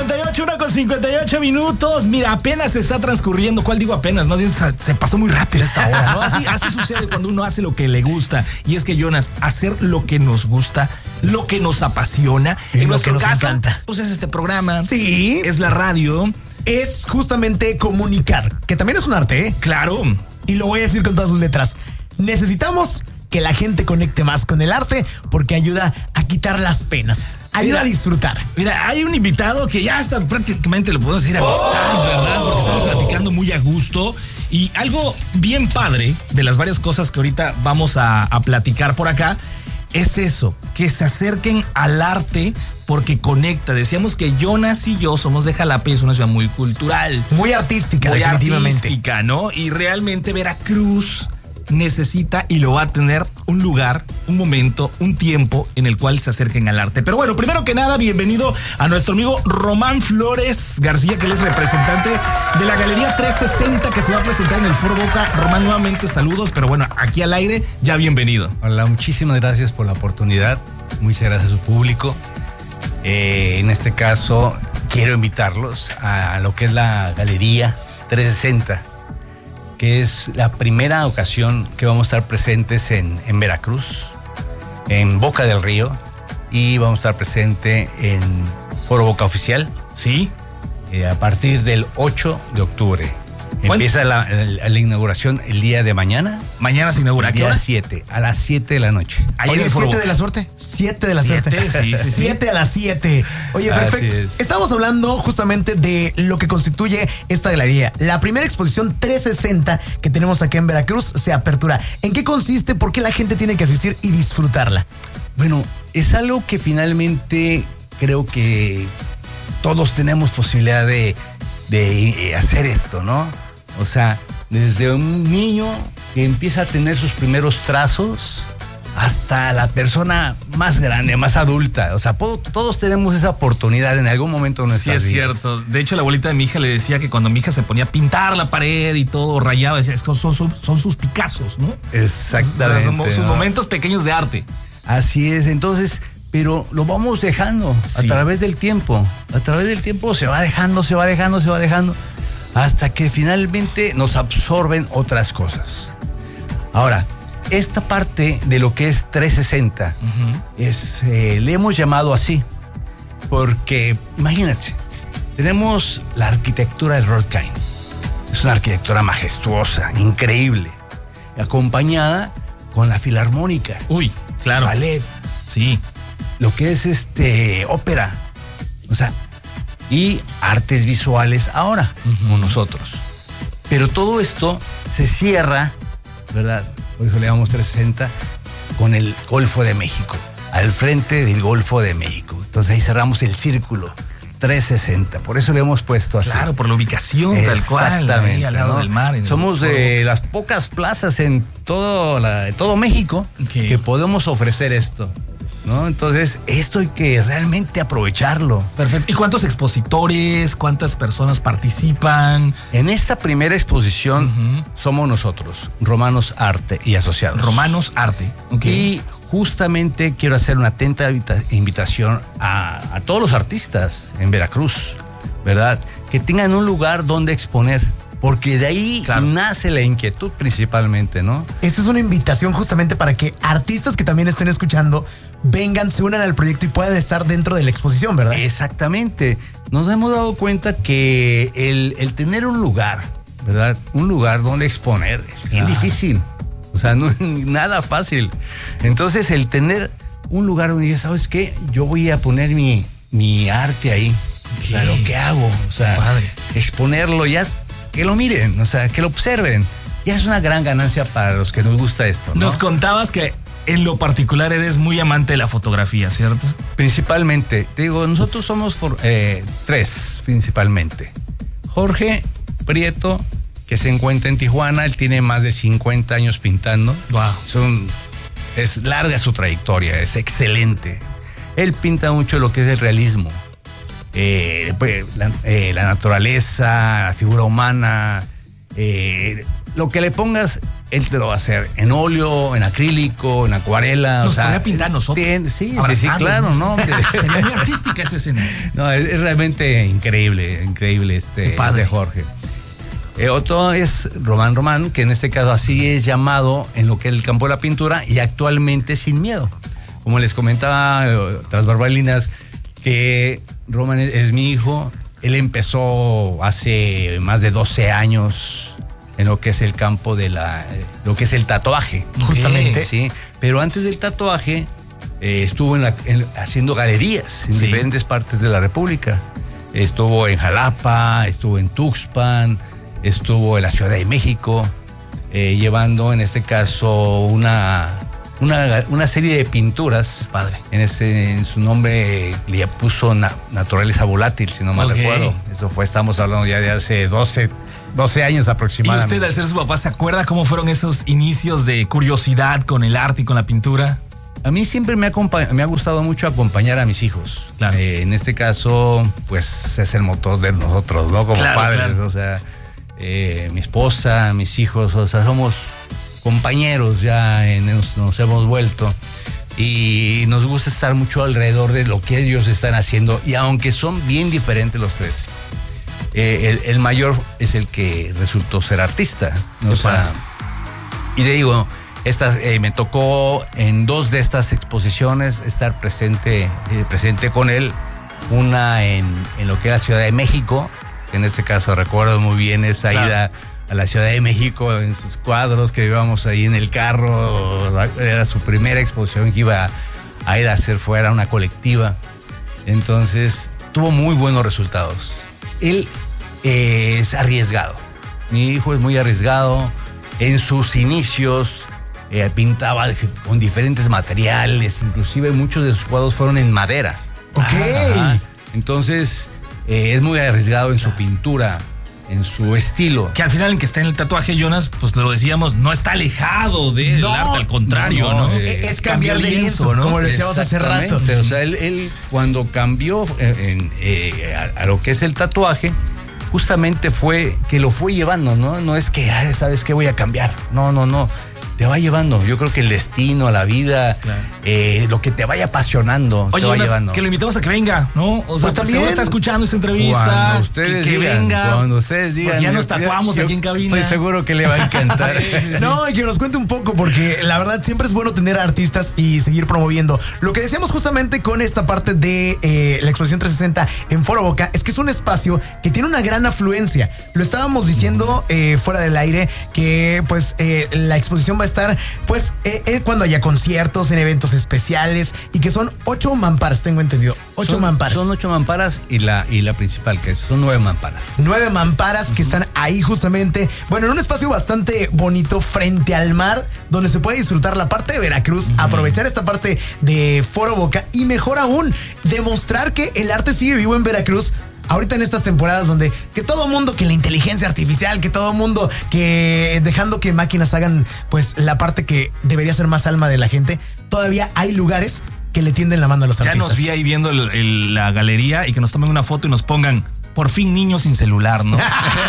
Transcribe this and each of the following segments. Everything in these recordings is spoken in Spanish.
1:58, 1:58. Mira, apenas se está transcurriendo. ¿Cuál digo apenas? Más bien se pasó muy rápido esta hora, ¿no? Así sucede cuando uno hace lo que le gusta. Y es que, Jonas, hacer lo que nos gusta, lo que nos apasiona, en nuestro caso, encanta. Pues es este programa. Sí. Es la radio. Es justamente comunicar, que también es un arte, ¿eh? Claro. Y lo voy a decir con todas sus letras. Necesitamos que la gente conecte más con el arte porque ayuda a quitar las penas. Ayuda a disfrutar. Mira, hay un invitado que ya hasta prácticamente lo podemos decir amistad, ¿verdad? Porque estamos platicando muy a gusto. Y algo bien padre de las varias cosas que ahorita vamos a platicar por acá es eso, que se acerquen al arte porque conecta. Decíamos que Jonas y yo somos de Jalapa y es una ciudad muy cultural. Muy artística, muy definitivamente. Artística, ¿no? Y realmente Veracruz necesita y lo va a tener un lugar, un momento, un tiempo en el cual se acerquen al arte. Pero bueno, primero que nada, bienvenido a nuestro amigo Román Flores García, que él es representante de la Galería 360 que se va a presentar en el Foro Boca. Román, nuevamente saludos, pero bueno, aquí al aire, ya bienvenido. Hola, muchísimas gracias por la oportunidad. Muchas gracias a su público. En este caso, quiero invitarlos a lo que es la Galería 360, que es la primera ocasión que vamos a estar presentes en Veracruz, en Boca del Río, y vamos a estar presente en Foro Boca Oficial. Sí. A partir del 8 de octubre. Empieza la inauguración el día de mañana. Mañana se inaugura. ¿A qué hora? A las 7 de la noche. Oye, 7 de la suerte. 7 de la suerte. Sí. 7 a las 7. Oye, perfecto. Estamos hablando justamente de lo que constituye esta galería. La primera exposición 360 que tenemos aquí en Veracruz se apertura. ¿En qué consiste? ¿Por qué la gente tiene que asistir y disfrutarla? Bueno, es algo que finalmente creo que todos tenemos posibilidad de hacer esto, ¿no? O sea, desde un niño que empieza a tener sus primeros trazos hasta la persona más grande, más adulta. O sea, todos tenemos esa oportunidad en algún momento de nuestras vidas. Sí, es cierto. De hecho, la abuelita de mi hija le decía que cuando mi hija se ponía a pintar la pared y todo rayaba, decía, es que son sus Picassos, ¿no? Exactamente. O sea, sus momentos pequeños de arte. Así es. Entonces, pero lo vamos dejando a través del tiempo. A través del tiempo se va dejando, hasta que finalmente nos absorben otras cosas. Ahora, esta parte de lo que es 360 le hemos llamado así, porque imagínate, tenemos la arquitectura de Rodkine. Es una arquitectura majestuosa, increíble, acompañada con la filarmónica. Uy, claro. Ballet. Sí. Lo que es ópera, o sea, y artes visuales ahora, con nosotros. Pero todo esto se cierra, ¿verdad? Por eso le llamamos 360, con el Golfo de México, al frente del Golfo de México. Entonces ahí cerramos el círculo 360, por eso le hemos puesto así. Claro, por la ubicación tal cual, ahí al lado del mar. Somos de las pocas plazas en todo México que podemos ofrecer esto, ¿no? Entonces, esto hay que realmente aprovecharlo. Perfecto. ¿Y cuántos expositores, cuántas personas participan? En esta primera exposición somos nosotros, Romanos Arte y Asociados. Romanos Arte. Okay. Y justamente quiero hacer una atenta invitación a todos los artistas en Veracruz, ¿verdad? Que tengan un lugar donde exponer. Porque de ahí nace la inquietud principalmente, ¿no? Esta es una invitación justamente para que artistas que también estén escuchando vengan, se unan al proyecto y puedan estar dentro de la exposición, ¿verdad? Exactamente. Nos hemos dado cuenta que el tener un lugar, ¿verdad? Un lugar donde exponer es bien difícil. O sea, no es nada fácil. Entonces, el tener un lugar donde dices, ¿sabes qué? Yo voy a poner mi arte ahí. O sea, lo que hago. O sea, exponerlo ya. Que lo miren, o sea, que lo observen. Ya es una gran ganancia para los que nos gusta esto, ¿no? Nos contabas que en lo particular eres muy amante de la fotografía, ¿cierto? Principalmente. Te digo, nosotros somos tres, principalmente. Jorge Prieto, que se encuentra en Tijuana, él tiene más de 50 años pintando. Wow. Es larga su trayectoria, es excelente. Él pinta mucho lo que es el realismo. La naturaleza, la figura humana, lo que le pongas, él te lo va a hacer en óleo, en acrílico, en acuarela. Nos podría pintar nosotros. Sí, claro, ¿no? Sería muy artística esa escena. No, es realmente increíble este Jorge. Otro es Román Román, que en este caso así es llamado en lo que es el campo de la pintura y actualmente Sin Miedo. Como les comentaba tras barbalinas, que Román es mi hijo. Él empezó hace más de 12 años en lo que es el campo de lo que es el tatuaje. Justamente. Sí, pero antes del tatuaje estuvo haciendo galerías en diferentes partes de la República. Estuvo en Jalapa, estuvo en Tuxpan, estuvo en la Ciudad de México, llevando en este caso una serie de pinturas. Padre. En su nombre le puso Naturaleza Volátil, si no mal recuerdo. Estamos hablando ya de hace 12 años aproximadamente. ¿Y usted, al ser su papá, se acuerda cómo fueron esos inicios de curiosidad con el arte y con la pintura? A mí siempre me ha gustado mucho acompañar a mis hijos. Claro. En este caso, pues es el motor de nosotros, ¿no? Como padres, claro. O sea, mi esposa, mis hijos, o sea, somos compañeros ya, nos hemos vuelto y nos gusta estar mucho alrededor de lo que ellos están haciendo, y aunque son bien diferentes los tres, el mayor es el que resultó ser artista, ¿no? O sea, y le digo, me tocó en 2 de estas exposiciones estar presente con él, una en lo que era Ciudad de México, en este caso recuerdo muy bien esa ida a la Ciudad de México en sus cuadros, que íbamos ahí en el carro. Era su primera exposición que iba a ir a hacer fuera, una colectiva. Entonces tuvo muy buenos resultados. Él es arriesgado. Mi hijo es muy arriesgado. En sus inicios pintaba con diferentes materiales, inclusive muchos de sus cuadros fueron en madera. Ok. Ajá. Entonces es muy arriesgado en su pintura, en su estilo. Que al final, en que está en el tatuaje, Jonas, pues lo decíamos, no está alejado del arte, al contrario, ¿no? Es cambiar de lienzo, ¿no? Como lo decíamos hace rato. O sea, él cuando cambió a lo que es el tatuaje, justamente fue que lo fue llevando, ¿no? No es que, ¿sabes qué? Voy a cambiar. No. Te va llevando. Yo creo que el destino, la vida, lo que te vaya apasionando, oye, te va llevando. Que lo invitamos a que venga, ¿no? O sea, pues también está escuchando esta entrevista. Cuando ustedes digan, venga. Cuando ustedes digan. Pues ya nos tatuamos aquí en cabina. Estoy seguro que le va a encantar. Sí. No, y que nos cuente un poco, porque la verdad siempre es bueno tener artistas y seguir promoviendo. Lo que decíamos justamente con esta parte de la exposición 360 en Foro Boca es que es un espacio que tiene una gran afluencia. Lo estábamos diciendo fuera del aire, que pues la exposición va a estar pues cuando haya conciertos, en eventos especiales, y que son 8 mamparas, tengo entendido. 8 mamparas. Son 8 mamparas y la principal, que son 9 mamparas. 9 mamparas que están ahí justamente, bueno, en un espacio bastante bonito frente al mar, donde se puede disfrutar la parte de Veracruz, aprovechar esta parte de Foro Boca y, mejor aún, demostrar que el arte sigue vivo en Veracruz. Ahorita en estas temporadas donde que todo mundo, que la inteligencia artificial, que todo mundo, que dejando que máquinas hagan pues la parte que debería ser más alma de la gente, todavía hay lugares que le tienden la mano a los artistas. Ya nos vi ahí viendo la galería, y que nos tomen una foto y nos pongan: por fin niños sin celular, ¿no?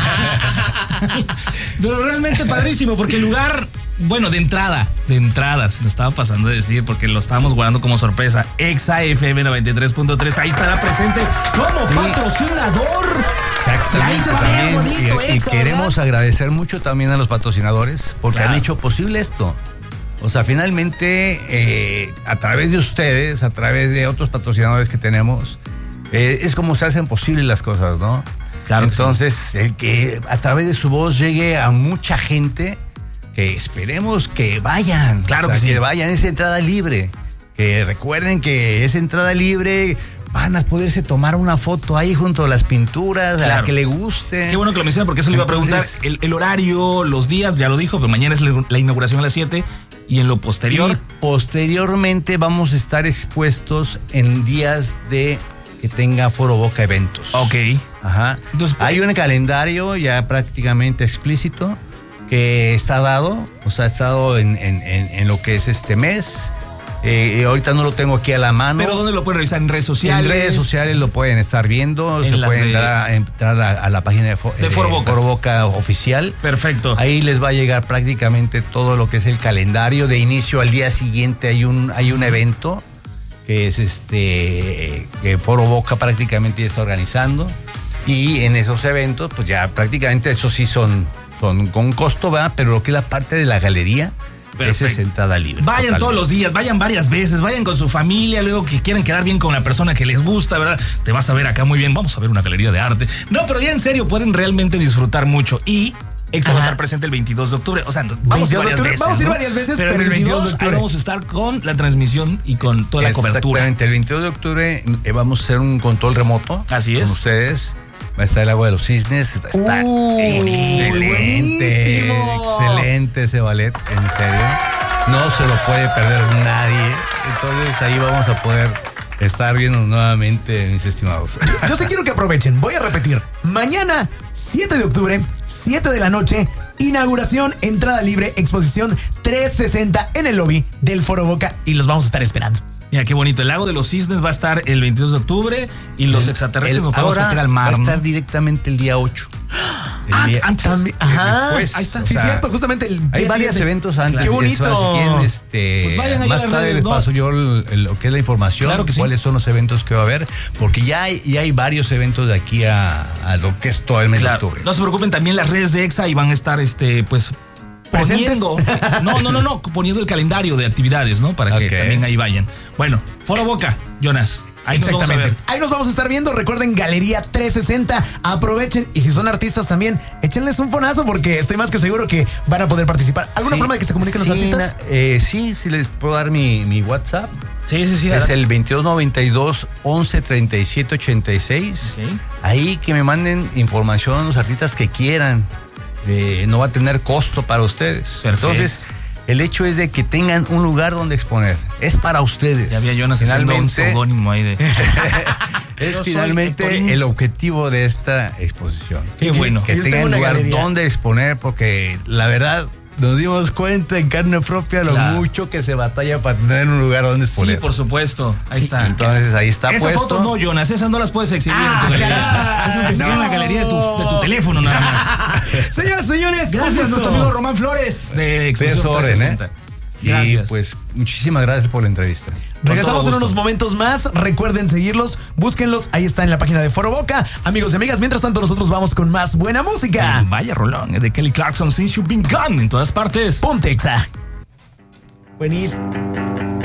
Pero realmente padrísimo, porque el lugar, bueno, de entrada, se nos estaba pasando de decir, porque lo estábamos guardando como sorpresa. Exa FM 93.3, ahí estará presente como patrocinador. Exactamente. Y ahí se va a ver bonito, y queremos agradecer mucho también a los patrocinadores, porque han hecho posible esto. O sea, finalmente, a través de ustedes, a través de otros patrocinadores que tenemos, es como se hacen posibles las cosas, ¿no? Claro. Entonces, el que a través de su voz llegue a mucha gente, que esperemos que vayan. Claro, o sea, que sí. Que vayan, es entrada libre. Que recuerden que es entrada libre. Van a poderse tomar una foto ahí junto a las pinturas, claro, a la que le guste. Qué bueno que lo menciona, porque eso le iba a preguntar. El horario, los días, ya lo dijo, pero mañana es la inauguración a las 7. Y en lo posterior. Y posteriormente vamos a estar expuestos en días que tenga Foro Boca eventos. Ok. Ajá. Entonces, hay un calendario ya prácticamente explícito que está dado, o sea, ha estado en lo que es este mes. Ahorita no lo tengo aquí a la mano. ¿Pero dónde lo pueden revisar? ¿En redes sociales? En redes sociales lo pueden estar viendo. Se pueden entrar a la página de Foro Boca oficial. Perfecto. Ahí les va a llegar prácticamente todo lo que es el calendario. De inicio al día siguiente hay un evento que es que Foro Boca prácticamente ya está organizando. Y en esos eventos, pues ya prácticamente esos sí son con costo, ¿verdad? Pero lo que es la parte de la galería, esa es entrada libre. Vayan totalmente. Todos los días, vayan varias veces, vayan con su familia, luego que quieren quedar bien con la persona que les gusta, ¿verdad? Te vas a ver acá muy bien, vamos a ver una galería de arte. No, pero ya en serio, pueden realmente disfrutar mucho. Y Exa va a estar presente el 22 de octubre. O sea, vamos a ir varias veces. Vamos a ir varias veces, pero el 22 de octubre vamos a estar con la transmisión y con toda la cobertura. Exactamente, el 22 de octubre vamos a hacer un control remoto. Así es. Con ustedes. Va a estar el Agua de los Cisnes. Va a estar excelente ese ballet, en serio. No se lo puede perder nadie. Entonces ahí vamos a poder estar viendo nuevamente, mis estimados. Yo sí quiero que aprovechen. Voy a repetir. Mañana, 7 de octubre, 7 de la noche, inauguración, entrada libre, exposición 360 en el lobby del Foro Boca y los vamos a estar esperando. Mira, qué bonito. El Lago de los Cisnes va a estar el 22 de octubre y los extraterrestres nos vamos a meter al mar. Va a estar directamente el día 8. Antes. Ajá. Después, ahí está. Sí, cierto. Justamente hay varios eventos antes. Qué bonito. Si quieren, pues más tarde les paso yo lo que es la información. Claro que sí. Cuáles son los eventos que va a haber. Porque ya hay varios eventos de aquí a lo que es todo el mes de octubre. No se preocupen, también las redes de Exa y van a estar, pues... poniendo, poniendo el calendario de actividades, ¿no? Para que también ahí vayan. Bueno, Foro Boca, Jonas. Ahí exactamente. Ahí nos vamos a estar viendo. Recuerden, Galería 360. Aprovechen. Y si son artistas también, échenles un fonazo porque estoy más que seguro que van a poder participar. ¿Alguna forma de que se comuniquen los artistas? Sí, les puedo dar mi WhatsApp. Sí. Es el 2292 11 37 86. Sí. Ahí que me manden información los artistas que quieran. No va a tener costo para ustedes. Perfecto. Entonces, el hecho es de que tengan un lugar donde exponer. Es para ustedes. Ya había Jonas haciendo un seudónimo ahí de... Es finalmente el objetivo de esta exposición. Qué bueno. Que tengan un lugar donde exponer, porque la verdad... Nos dimos cuenta en carne propia lo mucho que se batalla para tener un lugar donde exponer. Sí, por supuesto. Ahí está. Entonces ahí está puesto. Esas fotos no, Jonas. Esas no las puedes exhibir en tu galería. Esas que se quedan en la galería de tu teléfono nada más. Señoras y señores, gracias a nuestro amigo Román Flores de Exposición 360. Gracias. Y pues muchísimas gracias por la entrevista. Regresamos en unos momentos más. Recuerden seguirlos, búsquenlos. Ahí está en la página de Foro Boca. Amigos y amigas, mientras tanto nosotros vamos con más buena música. Vaya rolón de Kelly Clarkson, Since You've Been Gone, en todas partes. Ponte Exa. Buenísimo.